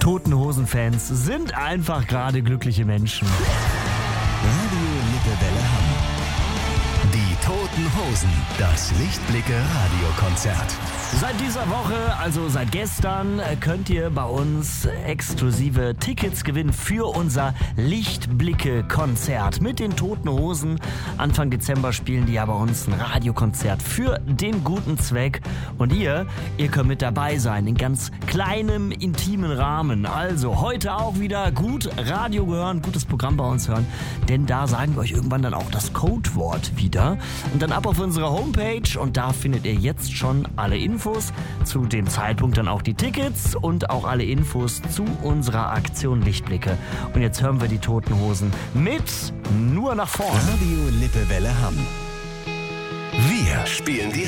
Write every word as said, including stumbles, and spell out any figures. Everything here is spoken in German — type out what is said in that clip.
Toten Hosen-Fans sind einfach gerade glückliche Menschen. Radio Lippewelle Hamm. Die Toten Hosen. Das Lichtblicke-Radiokonzert. Seit dieser Woche, also seit gestern, könnt ihr bei uns exklusive Tickets gewinnen für unser Lichtblicke-Konzert mit den Toten Hosen. Anfang Dezember spielen die ja bei uns ein Radiokonzert für den guten Zweck. Und ihr, ihr könnt mit dabei sein, in ganz kleinem, intimen Rahmen. Also heute auch wieder gut Radio hören, gutes Programm bei uns hören. Denn da sagen wir euch irgendwann dann auch das Codewort wieder. Und dann ab auf unsere Homepage und da findet ihr jetzt schon alle Infos. Zu dem Zeitpunkt dann auch die Tickets und auch alle Infos zu unserer Aktion Lichtblicke. Und jetzt hören wir die Toten Hosen mit Nur nach vorn. Radio Lippewelle Hamm. Wir spielen die